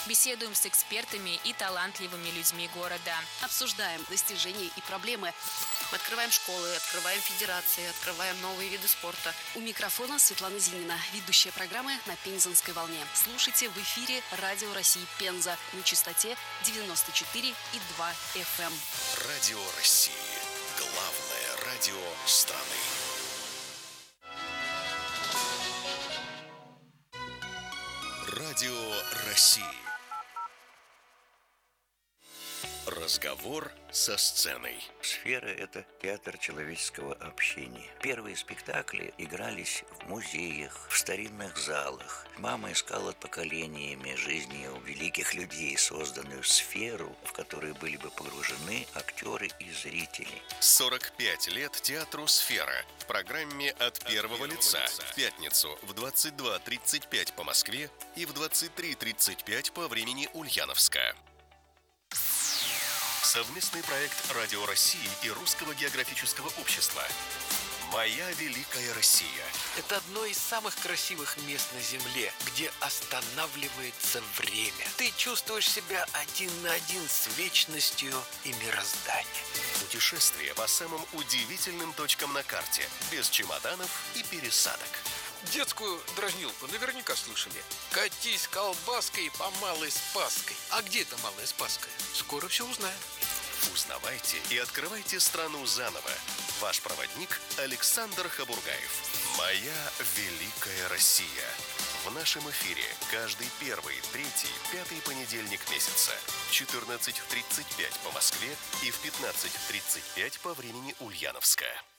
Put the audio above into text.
Беседуем с экспертами и талантливыми людьми города. Обсуждаем достижения и проблемы. Мы открываем школы, открываем федерации, открываем новые виды спорта. У микрофона Светлана Зинина, ведущая программы на Пензенской волне. Слушайте в эфире Радио России Пенза на частоте 94,2 FM. Радио России. Главное радио страны. Радио России. Разговор со сценой. «Сфера» — это театр человеческого общения. Первые спектакли игрались в музеях, в старинных залах. Мама искала поколениями жизни у великих людей созданную сферу, в которой были бы погружены актеры и зрители. 45 лет театру «Сфера» в программе «От первого лица» в пятницу в 22:35 по Москве и в 23:35 по времени Ульяновска. Совместный проект Радио России и Русского географического общества. «Моя великая Россия». Это одно из самых красивых мест на Земле, где останавливается время. Ты чувствуешь себя один на один с вечностью и мирозданием. Путешествие по самым удивительным точкам на карте, без чемоданов и пересадок. Детскую дразнилку наверняка слышали. Катись колбаской по Малой Спасской. А где эта Малая Спасская? Скоро все узнаем. Узнавайте и открывайте страну заново. Ваш проводник Александр Хабургаев. «Моя великая Россия». В нашем эфире каждый первый, третий, пятый понедельник месяца. 14:35 по Москве и в 15:35 по времени Ульяновска.